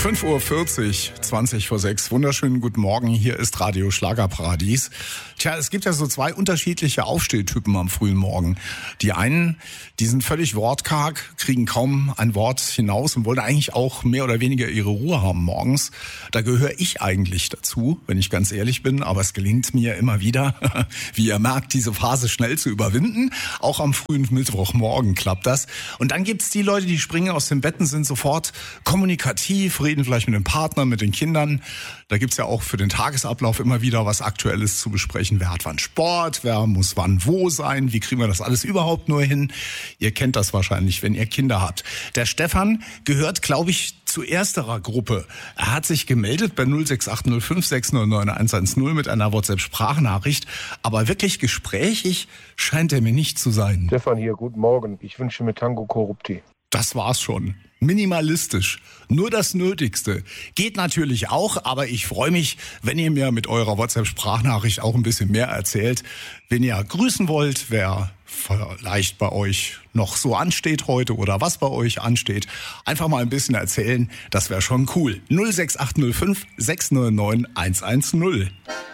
5:40 Uhr, 20 vor 6. Wunderschönen guten Morgen, hier ist Radio Schlagerparadies. Tja, es gibt ja so zwei unterschiedliche Aufstehtypen am frühen Morgen. Die einen, die sind völlig wortkarg, kriegen kaum ein Wort hinaus und wollen eigentlich auch mehr oder weniger ihre Ruhe haben morgens. Da gehöre ich eigentlich dazu, wenn ich ganz ehrlich bin, aber es gelingt mir immer wieder, wie ihr merkt, diese Phase schnell zu überwinden. Auch am frühen Mittwochmorgen klappt das. Und dann gibt's die Leute, die springen aus den Betten, sind sofort kommunikativ, reden vielleicht mit dem Partner, mit den Kindern. Da gibt's ja auch für den Tagesablauf immer wieder was Aktuelles zu besprechen. Wer hat wann Sport, wer muss wann wo sein, wie kriegen wir das alles überhaupt nur hin? Ihr kennt das wahrscheinlich, wenn ihr Kinder habt. Der Stefan gehört, glaube ich, zu ersterer Gruppe. Er hat sich gemeldet bei 06805 609 110 mit einer WhatsApp-Sprachnachricht. Aber wirklich gesprächig scheint er mir nicht zu sein. Stefan hier, guten Morgen. Ich wünsche mir Tango Corrupti. Das war's schon. Minimalistisch. Nur das Nötigste. Geht natürlich auch, aber ich freue mich, wenn ihr mir mit eurer WhatsApp-Sprachnachricht auch ein bisschen mehr erzählt. Wenn ihr grüßen wollt, wer vielleicht bei euch noch so ansteht heute oder was bei euch ansteht, einfach mal ein bisschen erzählen. Das wäre schon cool. 06805 699 110.